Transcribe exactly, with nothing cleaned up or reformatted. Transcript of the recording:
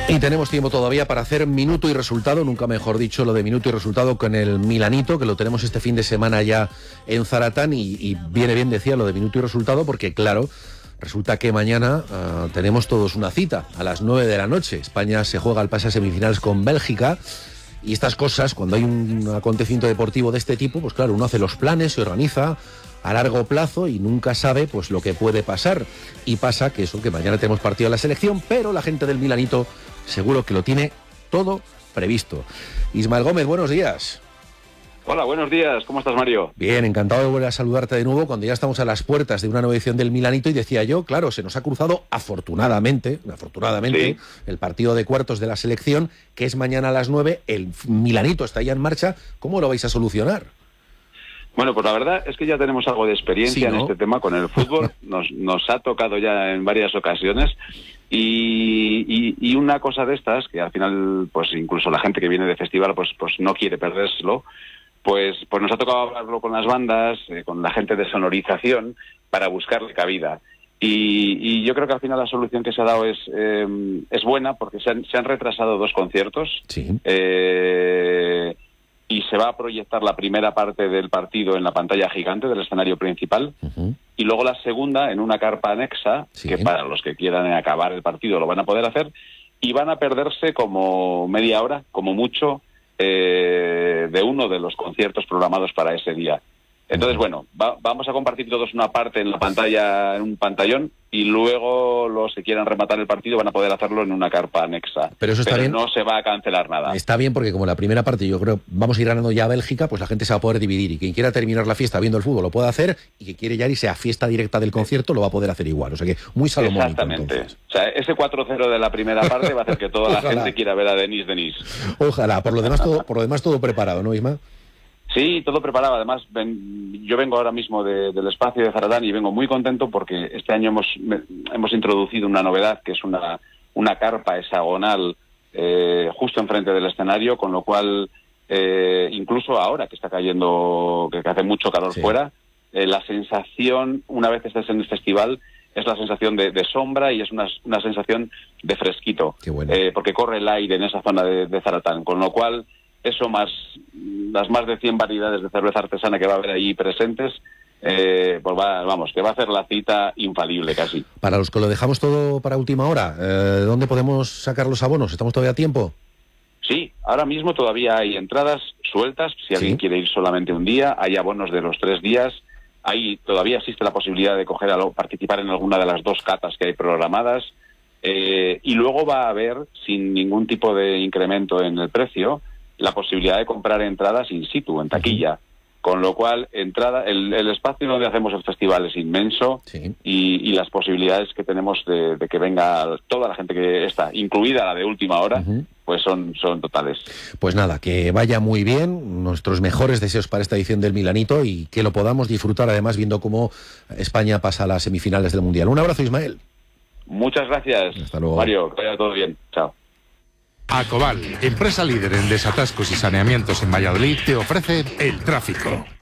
Y tenemos tiempo todavía para hacer minuto y resultado, nunca mejor dicho lo de minuto y resultado con el Milanito, que lo tenemos este fin de semana ya en Zaratán, y, y viene bien, decía, lo de minuto y resultado, porque claro, resulta que mañana uh, tenemos todos una cita a las nueve de la noche. España se juega el pase a semifinales con Bélgica, y estas cosas, cuando hay un acontecimiento deportivo de este tipo, pues claro, uno hace los planes, se organiza a largo plazo y nunca sabe pues lo que puede pasar. Y pasa que eso, que mañana tenemos partido de la selección, pero la gente del Milanito seguro que lo tiene todo previsto. Ismael Gómez, buenos días. Hola, buenos días. ¿Cómo estás, Mario? Bien, encantado de volver a saludarte de nuevo cuando ya estamos a las puertas de una nueva edición del Milanito, y decía yo, claro, se nos ha cruzado afortunadamente, afortunadamente, sí, el partido de cuartos de la selección, que es mañana a las nueve, el Milanito está ya en marcha. ¿Cómo lo vais a solucionar? Bueno, pues la verdad es que ya tenemos algo de experiencia, sí, ¿no?, en este tema con el fútbol. Nos, nos ha tocado ya en varias ocasiones. Y, y, y una cosa de estas, que al final, pues incluso la gente que viene de festival, pues, pues no quiere perdérselo, pues, pues nos ha tocado hablarlo con las bandas, eh, con la gente de sonorización, para buscarle cabida. Y, y yo creo que al final la solución que se ha dado es, eh, es buena, porque se han, se han retrasado dos conciertos. Sí. Eh, y se va a proyectar la primera parte del partido en la pantalla gigante del escenario principal, uh-huh, y luego la segunda en una carpa anexa, sí, que para los que quieran acabar el partido lo van a poder hacer, y van a perderse como media hora, como mucho, eh, de uno de los conciertos programados para ese día. Entonces, bueno, va, vamos a compartir todos una parte en la pantalla, en un pantallón, y luego los que quieran rematar el partido van a poder hacerlo en una carpa anexa. Pero eso está Pero bien. No se va a cancelar nada. Está bien, porque como la primera parte yo creo vamos a ir ganando ya a Bélgica, pues la gente se va a poder dividir, y quien quiera terminar la fiesta viendo el fútbol lo puede hacer, y quien quiere ya irse a fiesta directa del concierto lo va a poder hacer igual. O sea que muy salomónico. Exactamente. Entonces. O sea, ese cuatro cero de la primera parte va a hacer que toda la gente quiera ver a Denis Denis. Ojalá. Por lo demás todo, por lo demás todo preparado, ¿no, Isma? Sí, todo preparado. Además, ven, yo vengo ahora mismo de, del espacio de Zaratán y vengo muy contento porque este año hemos me, hemos introducido una novedad, que es una, una carpa hexagonal eh, justo enfrente del escenario, con lo cual, eh, incluso ahora que está cayendo, que, que hace mucho calor, sí, fuera, eh, la sensación, una vez estés en el festival, es la sensación de, de sombra, y es una, una sensación de fresquito. Qué bueno. eh, porque corre el aire en esa zona de, de Zaratán, con lo cual eso más las más de cien variedades de cerveza artesana que va a haber ahí presentes, eh, pues va, vamos, que va a hacer la cita infalible casi. Para los que lo dejamos todo para última hora, eh, ¿dónde podemos sacar los abonos? ¿Estamos todavía a tiempo? Sí, ahora mismo todavía hay entradas sueltas, si alguien ¿sí? quiere ir solamente un día, hay abonos de los tres días, ahí todavía existe la posibilidad de coger a lo, participar en alguna de las dos catas que hay programadas, eh, y luego va a haber, sin ningún tipo de incremento en el precio, la posibilidad de comprar entradas in situ, en taquilla. Uh-huh. Con lo cual, entrada, el, el espacio donde hacemos el festival es inmenso, sí, y, y las posibilidades que tenemos de, de que venga toda la gente que está, incluida la de última hora, uh-huh, pues son, son totales. Pues nada, que vaya muy bien, nuestros mejores deseos para esta edición del Milanito, y que lo podamos disfrutar además viendo cómo España pasa a las semifinales del Mundial. Un abrazo, Ismael. Muchas gracias. Hasta luego. Mario, que vaya todo bien. Chao. Acobal, empresa líder en desatascos y saneamientos en Valladolid, te ofrece el tráfico.